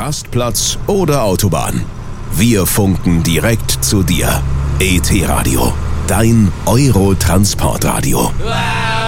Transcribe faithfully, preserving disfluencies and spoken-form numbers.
Rastplatz oder Autobahn. Wir funken direkt zu dir. E T Radio, dein Euro-Transportradio.